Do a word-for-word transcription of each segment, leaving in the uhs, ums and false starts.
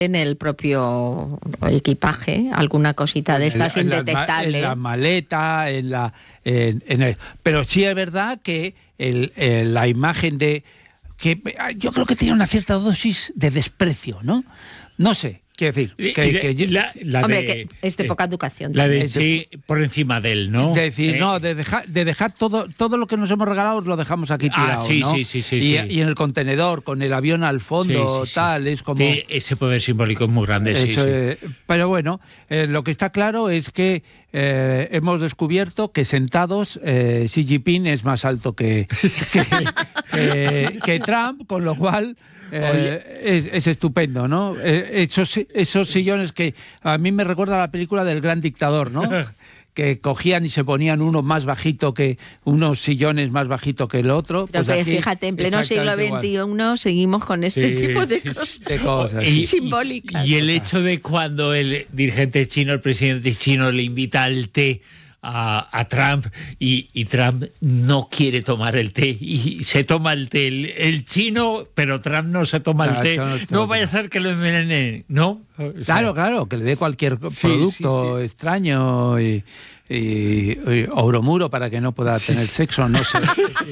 en el propio equipaje, alguna cosita de estas en la, indetectable. En la maleta, en la... En, en el, pero sí es verdad que el, el, la imagen de... que yo creo que tiene una cierta dosis de desprecio, ¿no? No sé. Quiero decir, que, de, que, la, la hombre, de, que es de poca educación. La también. de sí, por encima de él, ¿no? De decir, eh, no, de dejar, de dejar todo, todo lo que nos hemos regalado lo dejamos aquí tirado, ah, sí, ¿no? sí, sí, sí, y, sí. y en el contenedor, con el avión al fondo, sí, sí, tal, sí. Es como... Sí, ese poder simbólico es muy grande, sí, Eso, sí. Eh, pero bueno, eh, lo que está claro es que eh, hemos descubierto que sentados eh, Xi Jinping es más alto que, que, que, que Trump, con lo cual... Eh, es, es estupendo, ¿no? Eh, esos, esos sillones que a mí me recuerda a la película del Gran Dictador, ¿no? Que cogían y se ponían uno más bajito que unos sillones más bajito que el otro. Pero pues aquí, fíjate, en pleno siglo veintiuno igual. Seguimos con este sí, tipo de, sí, cosas, de cosas y, simbólicas. Y, y el hecho de cuando el dirigente chino, el presidente chino, le invita al té A, a Trump y, y Trump no quiere tomar el té y se toma el té el, el chino, pero Trump no se toma el ah, té. No, no vaya a ser que lo envenene, ¿no? O sea, claro, claro, que le dé cualquier sí, producto sí, sí. extraño y, y, y obromuro para que no pueda sí. tener sexo, no sé.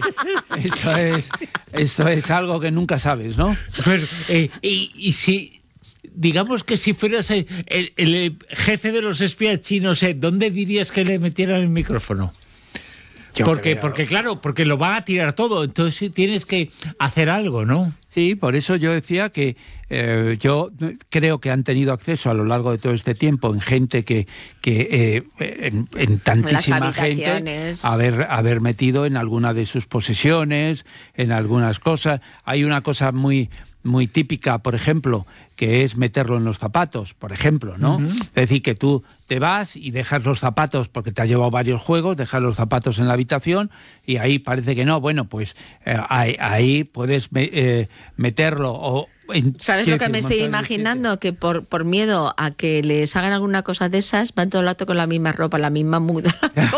esto, es, esto es algo que nunca sabes, ¿no? Pero, eh, y, y si... Digamos que si fueras el, el, el jefe de los espías chinos, ¿eh? ¿Dónde dirías que le metieran el micrófono? Yo porque, creo. porque claro, porque lo van a tirar todo, entonces tienes que hacer algo, ¿no? Sí, por eso yo decía que eh, yo creo que han tenido acceso a lo largo de todo este tiempo en gente que, que eh, en, en tantísima gente haber, haber metido en alguna de sus posesiones, en algunas cosas. Hay una cosa muy, muy típica, por ejemplo, que es meterlo en los zapatos, por ejemplo, ¿no? Uh-huh. Es decir, que tú te vas y dejas los zapatos, porque te has llevado varios juegos, dejas los zapatos en la habitación y ahí parece que no. Bueno, pues eh, ahí, ahí puedes me, eh, meterlo o... ¿Sabes lo que me estoy imaginando? Que por, por miedo a que les hagan alguna cosa de esas, van todo el rato con la misma ropa, la misma muda,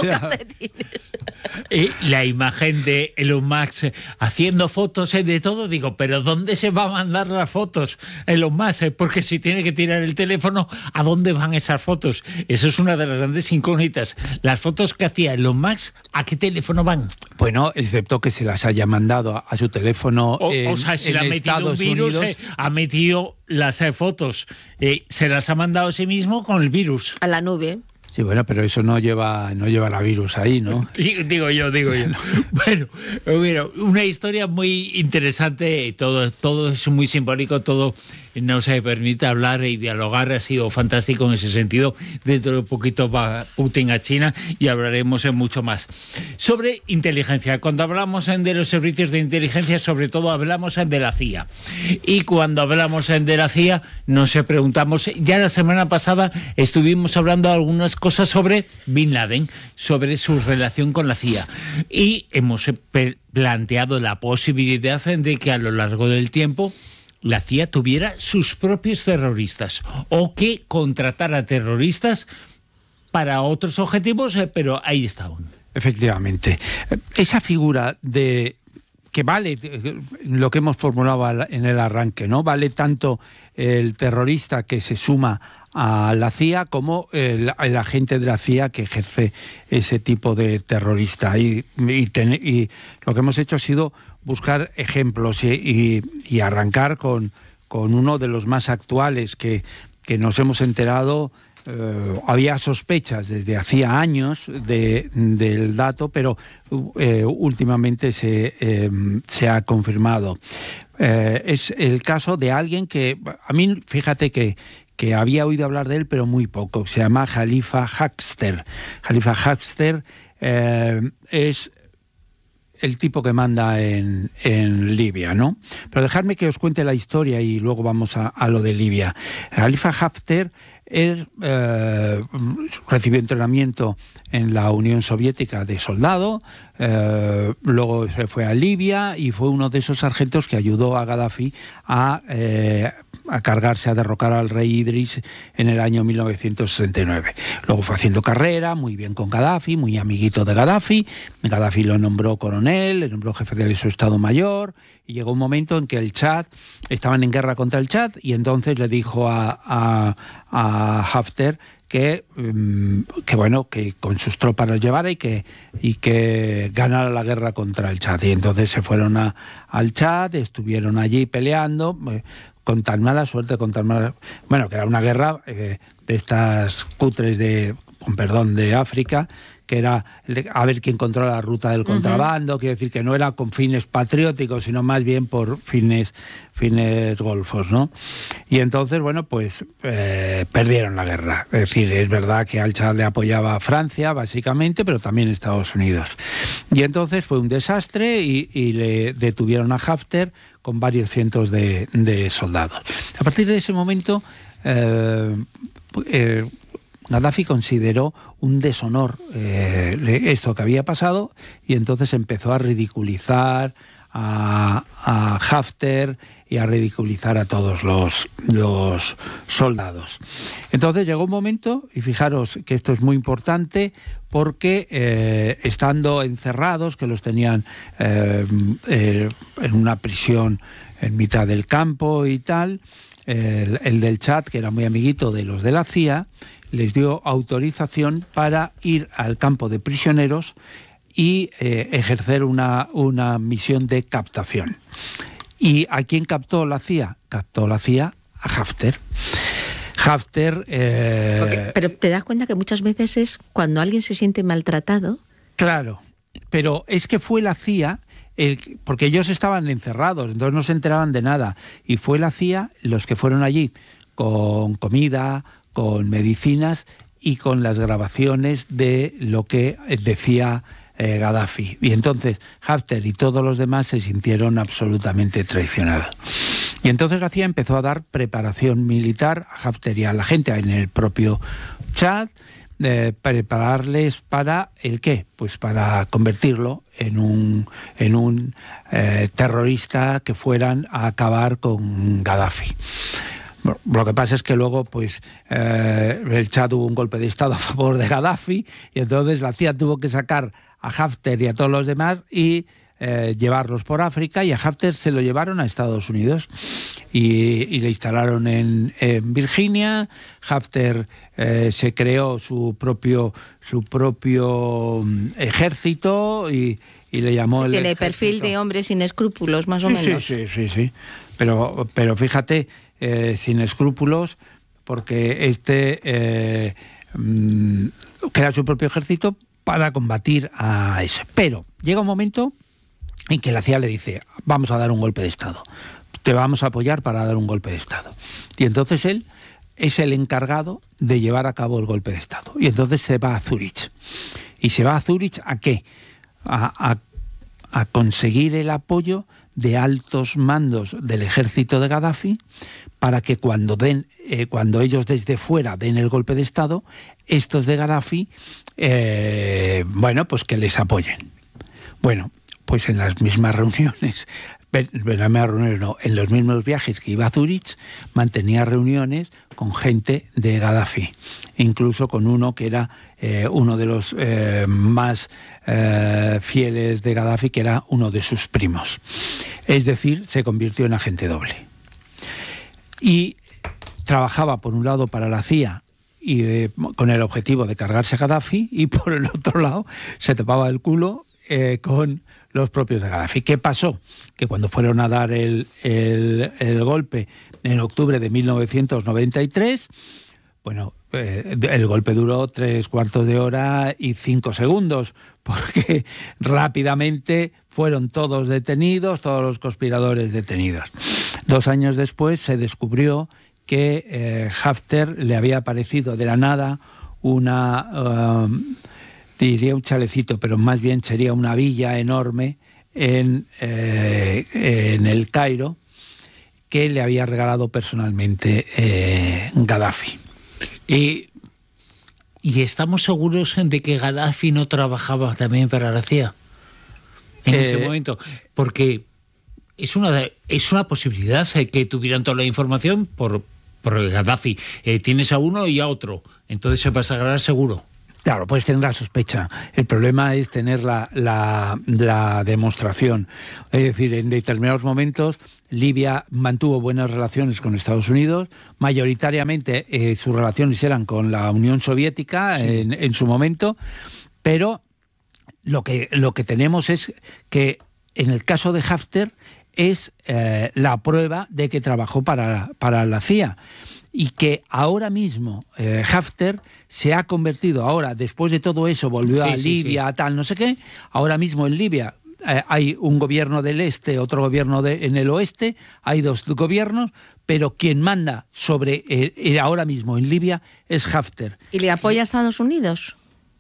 y la imagen de Elon Musk haciendo fotos de todo, digo, pero ¿dónde se va a mandar las fotos Elon Musk? Porque si tiene que tirar el teléfono, ¿a dónde van esas fotos? Eso es una de las grandes incógnitas. Las fotos que hacía Elon Musk, ¿a qué teléfono van? Bueno, excepto que se las haya mandado a, a su teléfono o, en, o sea, si en le ha metido Estados un virus, Unidos... Eh, ha metido las eh, fotos, eh, se las ha mandado a sí mismo con el virus. A la nube. Sí, bueno, pero eso no lleva no lleva la virus ahí, ¿no? Digo yo, digo yo. Bueno, bueno, una historia muy interesante, todo, todo es muy simbólico, todo nos permite hablar y dialogar, ha sido fantástico en ese sentido. Dentro de un poquito va Putin a China y hablaremos en mucho más. Sobre inteligencia, cuando hablamos de los servicios de inteligencia, sobre todo hablamos de la C I A. Y cuando hablamos de la C I A, nos preguntamos, ya la semana pasada estuvimos hablando de algunas cosas sobre Bin Laden, sobre su relación con la C I A. Y hemos planteado la posibilidad de que a lo largo del tiempo la C I A tuviera sus propios terroristas o que contratara terroristas para otros objetivos, pero ahí está aún. Efectivamente. Esa figura de que vale lo que hemos formulado en el arranque, ¿no? Vale tanto el terrorista que se suma a la C I A como el, el agente de la C I A que ejerce ese tipo de terrorista. Y, y, ten, y lo que hemos hecho ha sido buscar ejemplos y, y, y arrancar con, con uno de los más actuales que, que nos hemos enterado. Eh, había sospechas desde hacía años de, del dato, pero eh, últimamente se, eh, se ha confirmado. Eh, es el caso de alguien que, a mí, fíjate que que había oído hablar de él, pero muy poco. Se llama Khalifa Haftar. Khalifa Haftar eh, es el tipo que manda en, en Libia, ¿no? Pero dejadme que os cuente la historia y luego vamos a, a lo de Libia. Khalifa Haftar él eh, recibió entrenamiento en la Unión Soviética de soldado, eh, luego se fue a Libia y fue uno de esos sargentos que ayudó a Gaddafi a, eh, a cargarse, a derrocar al rey Idris en el año mil novecientos sesenta y nueve. Luego fue haciendo carrera, muy bien con Gaddafi, muy amiguito de Gaddafi. Gaddafi lo nombró coronel, le nombró jefe de su Estado Mayor, y llegó un momento en que el Chad, estaban en guerra contra el Chad, y entonces le dijo a, a, a Haftar que, que bueno, que con sus tropas los llevara y que, y que ganara la guerra contra el Chad. Y entonces se fueron a, al Chad, estuvieron allí peleando, eh, con tan mala suerte, con tan mala... Bueno, que era una guerra eh, de estas cutres de, con perdón, de África, que era a ver quién controla la ruta del contrabando, uh-huh. Quiere decir que no era con fines patrióticos, sino más bien por fines fines golfos, ¿no? Y entonces, bueno, pues eh, perdieron la guerra. Es decir, es verdad que al Chad le apoyaba a Francia, básicamente, pero también Estados Unidos. Y entonces fue un desastre y, y le detuvieron a Haftar con varios cientos de, de soldados. A partir de ese momento, eh, eh, Gaddafi consideró un deshonor eh, esto que había pasado y entonces empezó a ridiculizar a, a Haftar y a ridiculizar a todos los, los soldados. Entonces llegó un momento, y fijaros que esto es muy importante, porque eh, estando encerrados, que los tenían eh, eh, en una prisión en mitad del campo y tal, el, el del Chad, que era muy amiguito de los de la C I A, les dio autorización para ir al campo de prisioneros y eh, ejercer una, una misión de captación. ¿Y a quién captó la C I A? Captó la C I A a Haftar. Haftar... Eh... Porque, pero te das cuenta que muchas veces es cuando alguien se siente maltratado. Claro, pero es que fue la C I A... El, porque ellos estaban encerrados, entonces no se enteraban de nada. Y fue la C I A los que fueron allí con comida, con medicinas y con las grabaciones de lo que decía eh, Gaddafi. Y entonces Haftar y todos los demás se sintieron absolutamente traicionados. Y entonces la C I A empezó a dar preparación militar a Haftar y a la gente en el propio Chad, eh, prepararles para ¿el qué? Pues para convertirlo en un, en un eh, terrorista que fueran a acabar con Gaddafi. Lo que pasa es que luego pues eh, el Chad hubo un golpe de Estado a favor de Gaddafi y entonces la C I A tuvo que sacar a Haftar y a todos los demás y eh, llevarlos por África, y a Haftar se lo llevaron a Estados Unidos y, y le instalaron en, en Virginia. Haftar eh, se creó su propio su propio ejército y, y le llamó el tiene ejército. Perfil de hombre sin escrúpulos, más o sí, menos. Sí, sí, sí, sí. Pero, pero fíjate, eh, sin escrúpulos, porque este eh, mm, crea su propio ejército para combatir a ese. Pero llega un momento en que la C I A le dice, vamos a dar un golpe de Estado, te vamos a apoyar para dar un golpe de Estado. Y entonces él es el encargado de llevar a cabo el golpe de Estado. Y entonces se va a Zúrich. ¿Y se va a Zúrich a qué? A, a, a conseguir el apoyo de altos mandos del ejército de Gaddafi para que cuando den, eh, cuando ellos desde fuera den el golpe de Estado, estos de Gaddafi, eh, bueno, pues que les apoyen. Bueno, pues en las mismas reuniones, en las mismas reuniones no, en los mismos viajes que iba a Zúrich, mantenía reuniones con gente de Gaddafi, incluso con uno que era eh, uno de los eh, más eh, fieles de Gaddafi, que era uno de sus primos. Es decir, se convirtió en agente doble. Y trabajaba por un lado para la C I A y eh, con el objetivo de cargarse a Gaddafi, y por el otro lado se tapaba el culo eh, con los propios de Gaddafi. ¿Qué pasó? Que cuando fueron a dar el, el, el golpe en octubre de mil novecientos noventa y tres, bueno, eh, el golpe duró tres cuartos de hora y cinco segundos, porque rápidamente fueron todos detenidos, todos los conspiradores detenidos. Dos años después se descubrió que eh, Haftar le había aparecido de la nada una... Uh, diría un chalecito, pero más bien sería una villa enorme en, eh, en el Cairo, que le había regalado personalmente eh, Gaddafi. Eh, ¿Y estamos seguros de que Gaddafi no trabajaba también para la C I A en eh, ese momento? Porque es una, es una posibilidad que tuvieran toda la información por, por Gaddafi. Eh, tienes a uno y a otro, entonces se va a sagrar seguro. Claro, puedes tener la sospecha. El problema es tener la, la, la demostración. Es decir, en determinados momentos Libia mantuvo buenas relaciones con Estados Unidos. Mayoritariamente eh, sus relaciones eran con la Unión Soviética, sí, en, en su momento. Pero lo que, lo que tenemos es que en el caso de Haftar es eh, la prueba de que trabajó para, para la C I A. Y que ahora mismo eh, Haftar se ha convertido, ahora después de todo eso, volvió sí, a Libia, sí, sí. tal, no sé qué, ahora mismo en Libia eh, hay un gobierno del este, otro gobierno de, en el oeste, hay dos gobiernos, pero quien manda sobre eh, ahora mismo en Libia es Haftar. ¿Y le apoya a Estados Unidos?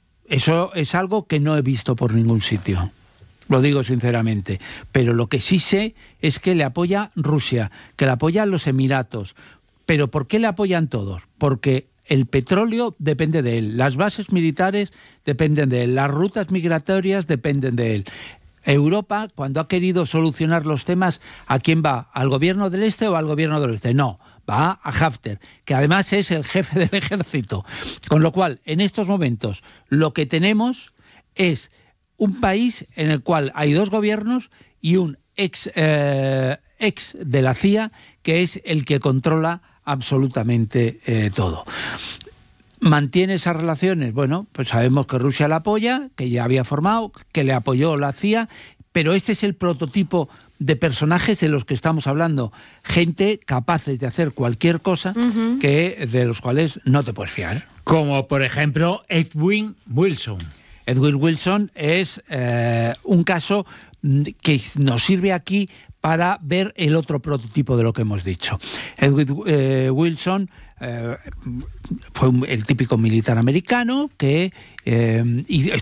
Eso es algo que no he visto por ningún sitio. Lo digo sinceramente, pero lo que sí sé es que le apoya Rusia, que le apoyan los Emiratos. ¿Pero por qué le apoyan todos? Porque el petróleo depende de él, las bases militares dependen de él, las rutas migratorias dependen de él. Europa, cuando ha querido solucionar los temas, ¿a quién va? ¿Al gobierno del este o al gobierno del oeste? No, va a Haftar, que además es el jefe del ejército. Con lo cual, en estos momentos, lo que tenemos es un país en el cual hay dos gobiernos y un ex, eh, ex de la C I A, que es el que controla absolutamente eh, todo. ¿Mantiene esas relaciones? Bueno, pues sabemos que Rusia la apoya, que ya había formado, que le apoyó la C I A, pero este es el prototipo de personajes de los que estamos hablando. Gente capaces de hacer cualquier cosa, uh-huh, que de los cuales no te puedes fiar. Como por ejemplo Edwin Wilson. Edwin Wilson es eh, un caso que nos sirve aquí para ver el otro prototipo de lo que hemos dicho. Edwin eh, Wilson eh, fue un, el típico militar americano que eh, y